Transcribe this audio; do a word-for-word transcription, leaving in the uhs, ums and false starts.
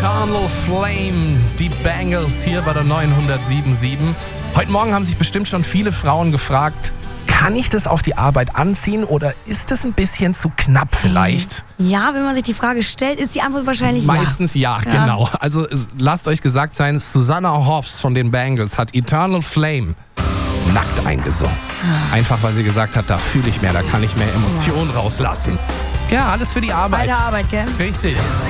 Eternal Flame, die Bangles hier bei der neunhundertsieben Komma sieben. Heute Morgen haben sich bestimmt schon viele Frauen gefragt, kann ich das auf die Arbeit anziehen oder ist das ein bisschen zu knapp vielleicht? Ja, wenn man sich die Frage stellt, ist die Antwort wahrscheinlich Meistens ja, ja. genau. Also lasst euch gesagt sein, Susanna Hoffs von den Bangles hat Eternal Flame nackt eingesungen. Einfach weil sie gesagt hat, da fühle ich mehr, da kann ich mehr Emotionen rauslassen. Ja, alles für die Arbeit. Bei der Arbeit, gell? Richtig.